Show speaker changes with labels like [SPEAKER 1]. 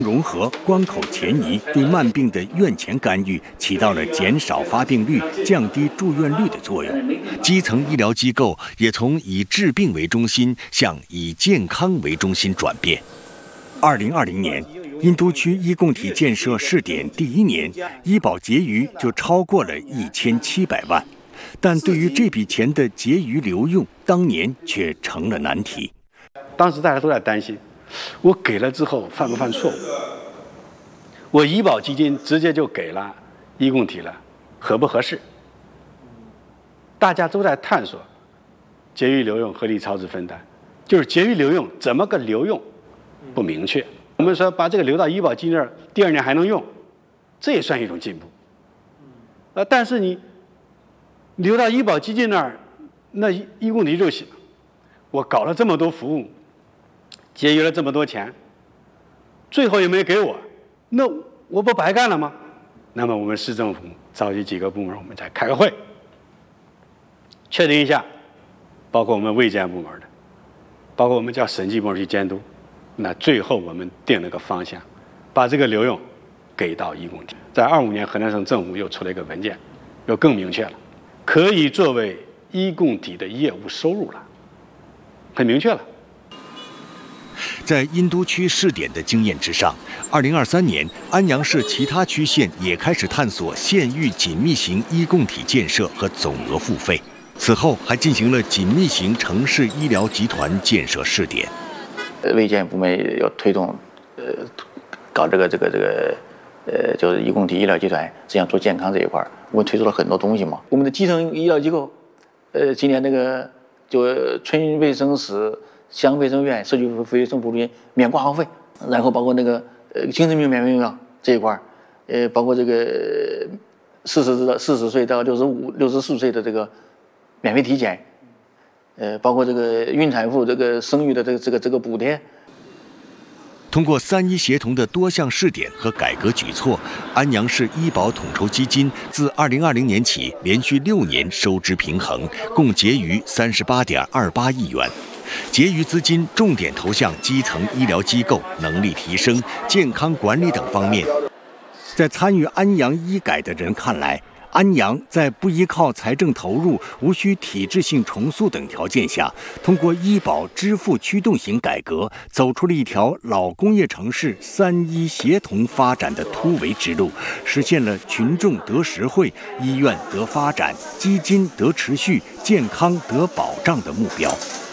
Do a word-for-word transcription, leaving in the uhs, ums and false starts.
[SPEAKER 1] 融合、关口前移对慢病的院前干预起到了减少发病率、降低住院率的作用。基层医疗机构也从以治病为中心向以健康为中心转变。二零二零年，殷都区医共体建设试点第一年，医保结余就超过了一千七百万。但对于这笔钱的结余留用，当年却成了难题。
[SPEAKER 2] 当时大家都在担心，我给了之后犯不犯错误？我医保基金直接就给了医共体了，合不合适？大家都在探索结余留用合理超支分担，就是结余留用怎么个留用不明确。我们说把这个留到医保基金那儿，第二年还能用，这也算一种进步。呃，但是你留到医保基金那儿，那医共体就行。我搞了这么多服务，节约了这么多钱，最后也没给我，那我不白干了吗？那么我们市政府召集几个部门，我们再开个会，确定一下，包括我们卫健部门的，包括我们叫审计部门去监督。那最后我们定了个方向，把这个留用给到医共体。在二五年，河南省政府又出了一个文件，又更明确了，可以作为医共体的业务收入了，很明确了。
[SPEAKER 1] 在殷都区试点的经验之上，二零二三年，安阳市其他区县也开始探索县域紧密型医共体建设和总额付费。此后，还进行了紧密型城市医疗集团建设试点。
[SPEAKER 3] 卫健部门要推动，呃，搞这个这个这个，呃，就是医共体医疗集团，实际上做健康这一块，我们推出了很多东西嘛。我们的基层医疗机构，呃，今年那个就村卫生室、乡卫生院、社区卫生服务员免挂号费，然后包括那个呃精神病免费用药这一块，呃，包括这个四十到四十岁到六十五、六十四岁的这个免费体检。呃，包括这个孕产妇这个生育的这个这个这个补贴。
[SPEAKER 1] 通过三医协同的多项试点和改革举措，安阳市医保统筹基金自二零二零年起连续六年收支平衡，共结余三十八点二八亿元。结余资金重点投向基层医疗机构能力提升、健康管理等方面。在参与安阳医改的人看来，安阳在不依靠财政投入、无需体制性重塑等条件下，通过医保支付驱动型改革，走出了一条老工业城市三医协同发展的突围之路，实现了群众得实惠、医院得发展、基金得持续、健康得保障的目标。